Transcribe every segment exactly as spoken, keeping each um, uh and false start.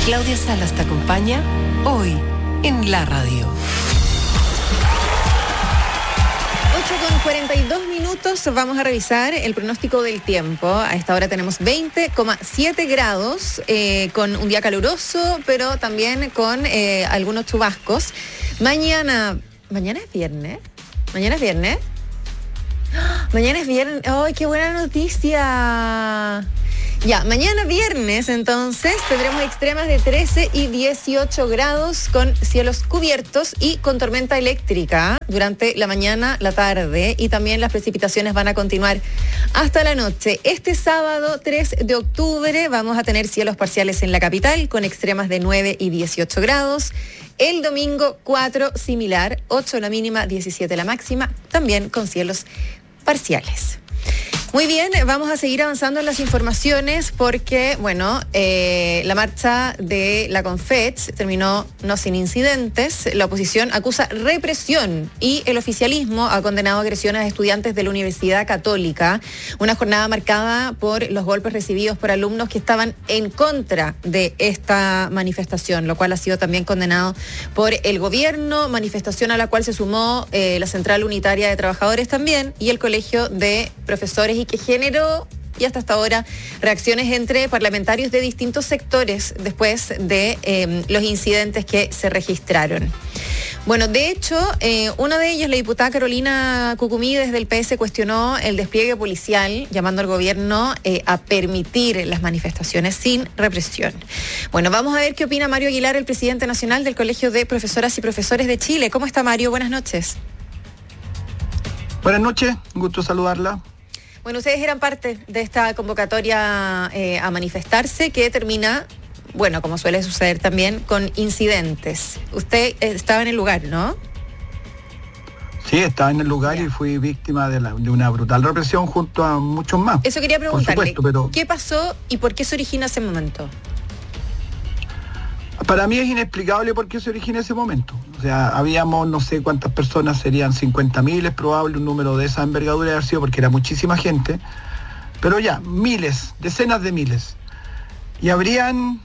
Claudia Salas te acompaña hoy en la radio. ocho con cuarenta y dos minutos, vamos a revisar el pronóstico del tiempo. A esta hora tenemos veinte coma siete grados, eh, con un día caluroso, pero también con eh, algunos chubascos. Mañana, ¿mañana es viernes? ¿Mañana es viernes? ¡Ah! Mañana es viernes. ¡Ay, qué buena noticia! Ya, mañana viernes, entonces, tendremos extremas de trece y dieciocho grados con cielos cubiertos y con tormenta eléctrica durante la mañana, la tarde, y también las precipitaciones van a continuar hasta la noche. Este sábado tres de octubre vamos a tener cielos parciales en la capital con extremas de nueve y dieciocho grados. El domingo cuatro similar, ocho la mínima, diecisiete la máxima, también con cielos parciales. Muy bien, vamos a seguir avanzando en las informaciones porque, bueno, eh, la marcha de la Confech terminó no sin incidentes. La oposición acusa represión y el oficialismo ha condenado agresiones a estudiantes de la Universidad Católica. Una jornada marcada por los golpes recibidos por alumnos que estaban en contra de esta manifestación, lo cual ha sido también condenado por el gobierno, manifestación a la cual se sumó eh, la Central Unitaria de Trabajadores también y el Colegio de Profesores, y que generó, y hasta hasta ahora, reacciones entre parlamentarios de distintos sectores después de eh, los incidentes que se registraron. Bueno, de hecho, eh, una de ellas, la diputada Carolina Cucumí, desde el P S, cuestionó el despliegue policial, llamando al gobierno eh, a permitir las manifestaciones sin represión. Bueno, vamos a ver qué opina Mario Aguilar, el presidente nacional del Colegio de Profesoras y Profesores de Chile. ¿Cómo está, Mario? Buenas noches. Buenas noches, un gusto saludarla. Bueno, ustedes eran parte de esta convocatoria eh, a manifestarse que termina, bueno, como suele suceder también, con incidentes. Usted eh, estaba en el lugar, ¿no? Sí, estaba en el lugar ya. Y fui víctima de, la, de una brutal represión junto a muchos más. Eso quería preguntarle, supuesto, pero ¿qué pasó y por qué se origina ese momento? Para mí es inexplicable por qué se origina ese momento. O sea, habíamos no sé cuántas personas, serían cincuenta mil, es probable un número de esa envergadura de haber sido porque era muchísima gente, pero ya, miles, decenas de miles. Y habrían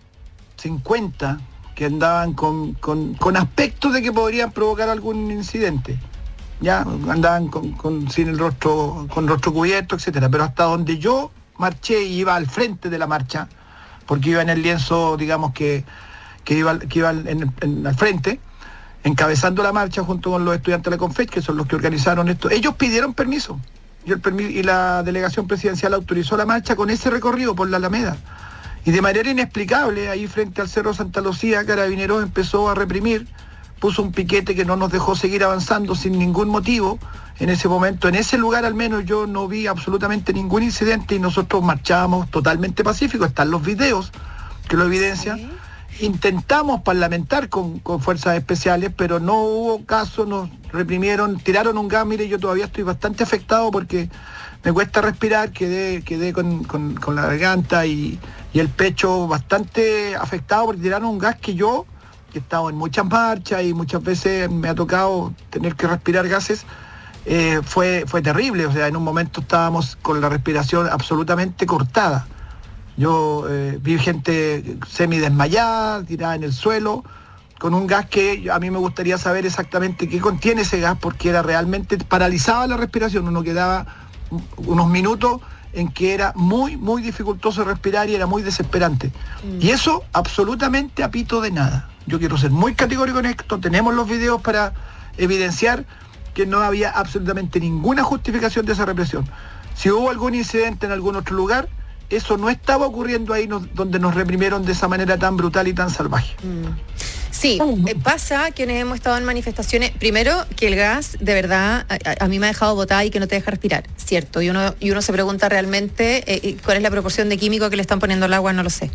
cincuenta que andaban con, con, con aspectos de que podrían provocar algún incidente. Ya, andaban con, con, sin el rostro, con rostro cubierto, etcétera. Pero hasta donde yo marché y iba al frente de la marcha, porque iba en el lienzo, digamos que, que iba, que iba en, en, al frente, encabezando la marcha junto con los estudiantes de la Confech, que son los que organizaron esto. Ellos pidieron permiso, y, el permi- y la delegación presidencial autorizó la marcha con ese recorrido por la Alameda. Y de manera inexplicable, ahí frente al Cerro Santa Lucía, Carabineros empezó a reprimir, puso un piquete que no nos dejó seguir avanzando sin ningún motivo. En ese momento, en ese lugar al menos, yo no vi absolutamente ningún incidente y nosotros marchábamos totalmente pacíficos. Están los videos que lo evidencian. Sí. Intentamos parlamentar con, con fuerzas especiales, pero no hubo caso, nos reprimieron, tiraron un gas. Mire, yo todavía estoy bastante afectado porque me cuesta respirar, quedé, quedé con, con, con la garganta y, y el pecho bastante afectado porque tiraron un gas que yo, que he estado en muchas marchas y muchas veces me ha tocado tener que respirar gases, Eh, fue, fue terrible. O sea, en un momento estábamos con la respiración absolutamente cortada. Yo eh, vi gente semidesmayada, tirada en el suelo, con un gas que a mí me gustaría saber exactamente qué contiene ese gas, porque era realmente, paralizaba la respiración, uno quedaba unos minutos en que era muy, muy dificultoso respirar y era muy desesperante. Mm. Y eso absolutamente a pito de nada. Yo quiero ser muy categórico en esto, tenemos los videos para evidenciar que no había absolutamente ninguna justificación de esa represión. Si hubo algún incidente en algún otro lugar, eso no estaba ocurriendo ahí no, donde nos reprimieron de esa manera tan brutal y tan salvaje. Mm. Sí, eh, pasa quienes hemos estado en manifestaciones, primero que el gas de verdad a, a mí me ha dejado botada y que no te deja respirar, cierto, y uno, y uno se pregunta realmente eh, cuál es la proporción de químico que le están poniendo al agua, no lo sé.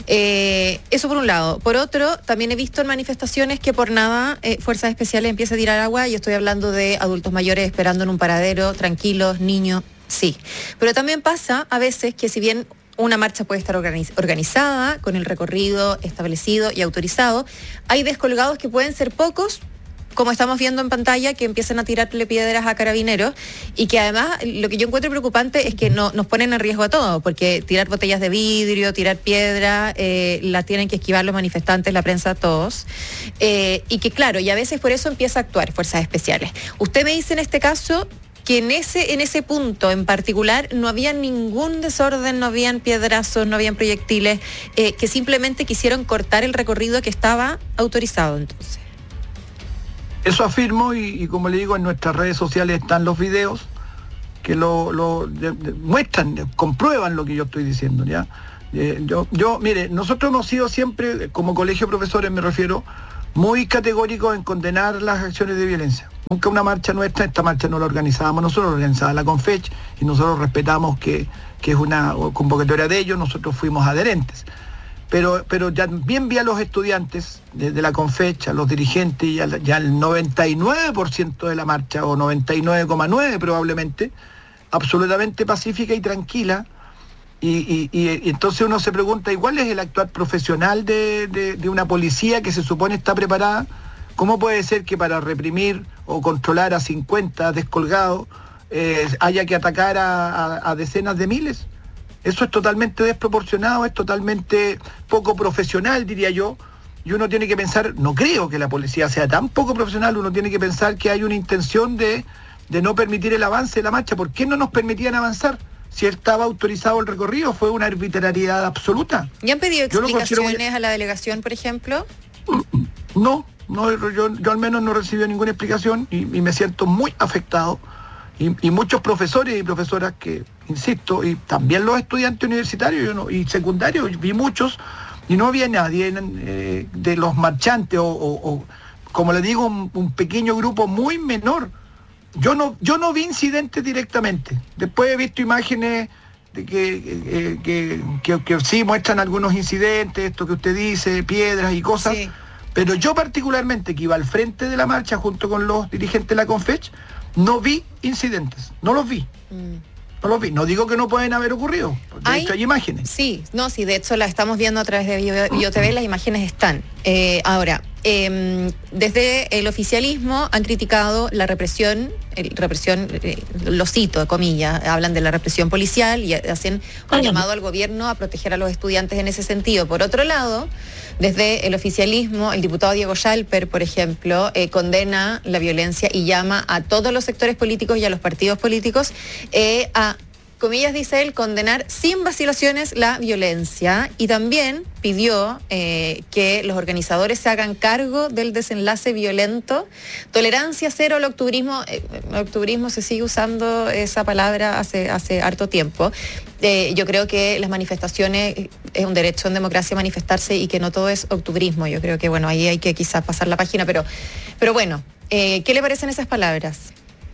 Eh, eso por un lado. Por otro, también he visto en manifestaciones que por nada eh, Fuerzas Especiales empieza a tirar agua, y estoy hablando de adultos mayores esperando en un paradero, tranquilos, niños, sí. Pero también pasa a veces que si bien una marcha puede estar organiz- organizada, con el recorrido establecido y autorizado, hay descolgados que pueden ser pocos, como estamos viendo en pantalla, que empiezan a tirarle piedras a carabineros y que además lo que yo encuentro preocupante es que no, nos ponen en riesgo a todos, porque tirar botellas de vidrio, tirar piedra, eh, la tienen que esquivar los manifestantes, la prensa, todos. Eh, y que claro, y a veces por eso empieza a actuar Fuerzas Especiales. Usted me dice en este caso que en ese, en ese punto en particular no había ningún desorden, no habían piedrazos, no habían proyectiles, eh, que simplemente quisieron cortar el recorrido que estaba autorizado entonces. Eso afirmo y, y como le digo, en nuestras redes sociales están los videos que lo, lo de, de, muestran, comprueban lo que yo estoy diciendo, ¿ya? Eh, yo, yo, mire, nosotros hemos sido siempre, como colegio de profesores me refiero, muy categóricos en condenar las acciones de violencia. Nunca una marcha nuestra, esta marcha no la organizábamos nosotros, la organizaba la Confech, y nosotros respetamos que, que es una convocatoria de ellos, nosotros fuimos adherentes. Pero, pero ya bien vi a los estudiantes desde la Confech, a los dirigentes, y al, ya el noventa y nueve por ciento de la marcha, o noventa y nueve coma nueve probablemente, absolutamente pacífica y tranquila. Y, y, y, y entonces uno se pregunta, ¿y cuál es el actuar profesional de, de, de una policía que se supone está preparada? ¿Cómo puede ser que para reprimir o controlar a cincuenta descolgados eh, haya que atacar a, a, a decenas de miles? Eso es totalmente desproporcionado, es totalmente poco profesional, diría yo. Y uno tiene que pensar, no creo que la policía sea tan poco profesional, uno tiene que pensar que hay una intención de, de no permitir el avance de la marcha. ¿Por qué no nos permitían avanzar? Si estaba autorizado el recorrido, fue una arbitrariedad absoluta. ¿Y han pedido explicaciones muy... a la delegación, por ejemplo? No, no yo, yo al menos no recibí ninguna explicación y, y me siento muy afectado. Y, y muchos profesores y profesoras que, insisto, y también los estudiantes universitarios yo no, y secundarios, vi muchos, y no había nadie eh, de los marchantes, o, o, o como le digo, un, un pequeño grupo muy menor. Yo no, yo no vi incidentes directamente. Después he visto imágenes de que, eh, que, que, que sí muestran algunos incidentes, esto que usted dice, piedras y cosas, sí. Pero yo particularmente, que iba al frente de la marcha junto con los dirigentes de la Confech, no vi incidentes, no los vi. Mm. No los vi. No digo que no pueden haber ocurrido, de ¿Hay? hecho hay imágenes. Sí, no, sí, de hecho la estamos viendo a través de BioTV, las imágenes están. Eh, ahora, eh, desde el oficialismo han criticado la represión, el, represión, eh, lo cito, comillas, hablan de la represión policial y hacen un llamado al gobierno a proteger a los estudiantes en ese sentido. Por otro lado, desde el oficialismo, el diputado Diego Schalper, por ejemplo, eh, condena la violencia y llama a todos los sectores políticos y a los partidos políticos eh, a, comillas, dice él, condenar sin vacilaciones la violencia, y también pidió eh, que los organizadores se hagan cargo del desenlace violento. Tolerancia cero al octubrismo. Eh, el octubrismo se sigue usando esa palabra hace, hace harto tiempo. Eh, yo creo que las manifestaciones, es un derecho en democracia manifestarse y que no todo es octubrismo. Yo creo que, bueno, ahí hay que quizás pasar la página, pero, pero bueno, eh, ¿qué le parecen esas palabras?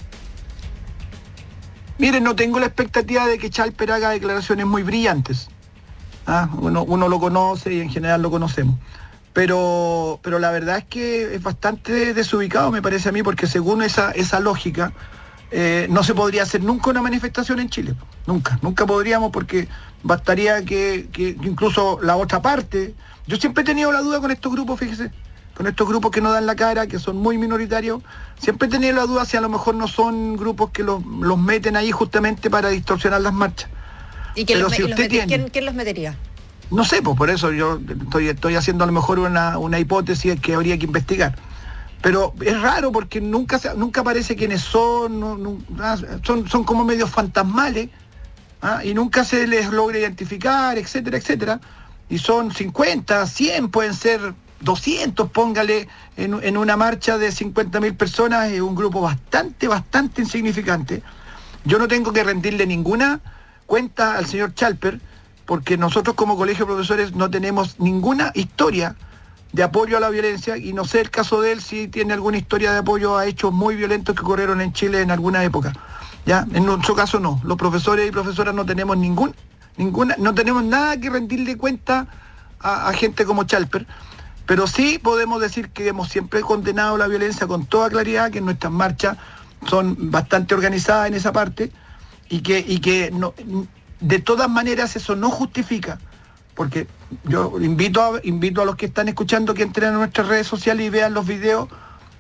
Miren, no tengo la expectativa de que Schalper haga declaraciones muy brillantes. Ah, uno, uno lo conoce y en general lo conocemos. Pero, pero la verdad es que es bastante desubicado, me parece a mí, porque según esa, esa lógica, eh, no se podría hacer nunca una manifestación en Chile. Nunca, nunca podríamos, porque bastaría que, que incluso la otra parte... Yo siempre he tenido la duda con estos grupos, fíjese, con estos grupos que no dan la cara, que son muy minoritarios, siempre he tenido la duda si a lo mejor no son grupos que los, los meten ahí justamente para distorsionar las marchas. ¿Y quién, Pero los, si los usted mete, tiene, ¿quién, quién los metería? No sé, pues por eso yo estoy, estoy haciendo a lo mejor una, una hipótesis que habría que investigar. Pero es raro porque nunca nunca aparece quiénes son, no, no, son, son como medios fantasmales, ¿ah? Y nunca se les logra identificar, etcétera, etcétera. Y son cincuenta, cien, pueden ser doscientos, póngale, en, en una marcha de cincuenta mil personas, es un grupo bastante, bastante insignificante. Yo no tengo que rendirle ninguna cuenta al señor Schalper, porque nosotros como colegio de profesores no tenemos ninguna historia de apoyo a la violencia, y no sé el caso de él si tiene alguna historia de apoyo a hechos muy violentos que ocurrieron en Chile en alguna época. Ya, en nuestro caso no. Los profesores y profesoras no tenemos ningún, ninguna, no tenemos nada que rendirle cuenta a, a gente como Schalper. Pero sí podemos decir que hemos siempre condenado la violencia con toda claridad, que nuestras marchas son bastante organizadas en esa parte, y que, y que no, de todas maneras eso no justifica, porque yo invito a, invito a los que están escuchando que entren a nuestras redes sociales y vean los videos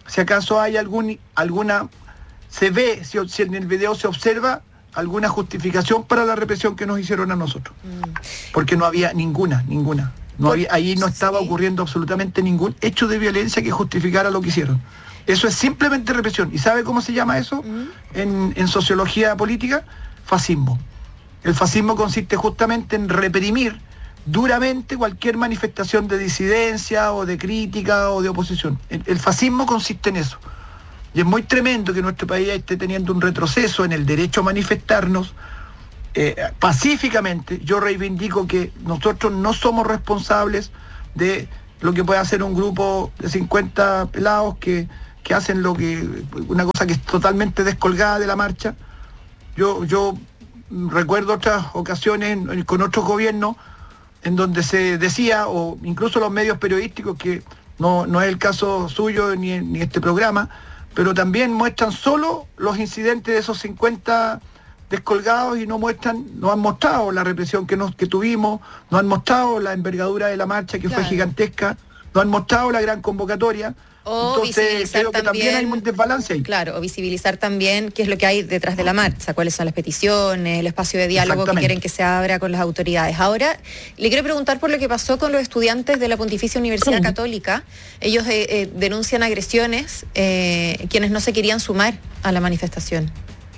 si acaso hay algún, alguna, se ve, si, si en el video se observa alguna justificación para la represión que nos hicieron a nosotros. Mm. Porque no había ninguna, ninguna. No había, ahí no estaba sí. ocurriendo absolutamente ningún hecho de violencia que justificara lo que hicieron. Eso es simplemente represión. ¿Y sabe cómo se llama eso? Mm. En, en sociología política, fascismo. El fascismo consiste justamente en reprimir duramente cualquier manifestación de disidencia o de crítica o de oposición. El, el fascismo consiste en eso. Y es muy tremendo que nuestro país esté teniendo un retroceso en el derecho a manifestarnos eh, pacíficamente. Yo reivindico que nosotros no somos responsables de lo que puede hacer un grupo de cincuenta pelados que, que hacen lo que una cosa que es totalmente descolgada de la marcha. Yo, yo recuerdo otras ocasiones con otros gobiernos en donde se decía, o incluso los medios periodísticos, que no, no es el caso suyo ni, ni este programa, pero también muestran solo los incidentes de esos cincuenta descolgados y no muestran, no han mostrado la represión que, nos, que tuvimos, no han mostrado la envergadura de la marcha que claro. fue gigantesca, no han mostrado la gran convocatoria. O Entonces creo que también, también hay un desbalance ahí. Claro, o visibilizar también qué es lo que hay detrás de la marcha, cuáles son las peticiones, el espacio de diálogo que quieren que se abra con las autoridades. Ahora, le quiero preguntar por lo que pasó con los estudiantes de la Pontificia Universidad Católica. Ellos eh, eh, denuncian agresiones, eh, quienes no se querían sumar a la manifestación.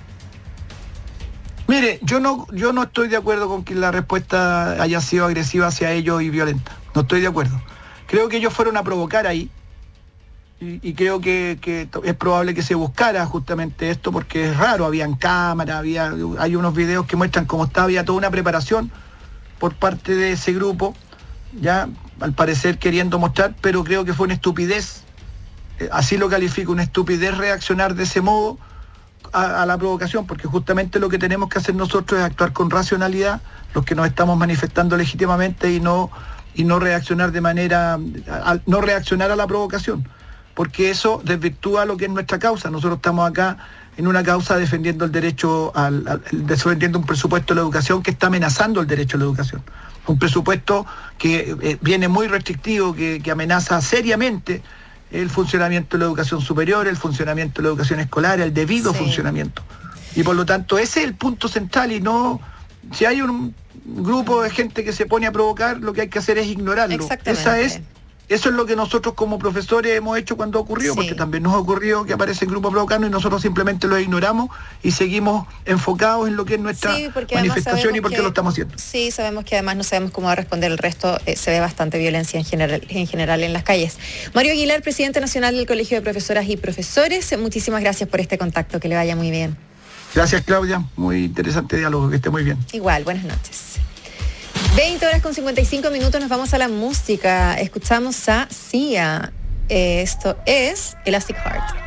Mire, yo no, yo no estoy de acuerdo con que la respuesta haya sido agresiva hacia ellos y violenta. No estoy de acuerdo. Creo que ellos fueron a provocar ahí. Y, y creo que, que es probable que se buscara justamente esto porque es raro, habían cámaras, había, hay unos videos que muestran cómo estaba, había toda una preparación por parte de ese grupo, ya al parecer queriendo mostrar, pero creo que fue una estupidez, eh, así lo califico, una estupidez reaccionar de ese modo a, a la provocación, porque justamente lo que tenemos que hacer nosotros es actuar con racionalidad, los que nos estamos manifestando legítimamente y no, y no reaccionar de manera, a, no reaccionar a la provocación, porque eso desvirtúa lo que es nuestra causa. Nosotros estamos acá en una causa defendiendo el derecho, al, al, defendiendo un presupuesto de la educación que está amenazando el derecho a la educación. Un presupuesto que eh, viene muy restrictivo, que, que amenaza seriamente el funcionamiento de la educación superior, el funcionamiento de la educación escolar, el debido sí. funcionamiento. Y por lo tanto, ese es el punto central y no... Si hay un grupo de gente que se pone a provocar, lo que hay que hacer es ignorarlo. Esa es... Eso es lo que nosotros como profesores hemos hecho cuando ha ocurrido, sí. porque también nos ha ocurrido que aparecen grupos provocando y nosotros simplemente los ignoramos y seguimos enfocados en lo que es nuestra sí, manifestación y por qué lo estamos haciendo. Sí, sabemos que además no sabemos cómo va a responder el resto, eh, se ve bastante violencia en general, en general en las calles. Mario Aguilar, presidente nacional del Colegio de Profesoras y Profesores, muchísimas gracias por este contacto, que le vaya muy bien. Gracias, Claudia, muy interesante diálogo, que esté muy bien. Igual, buenas noches. veinte horas con cincuenta y cinco minutos, nos vamos a la música. Escuchamos a Sia. Esto es Elastic Heart.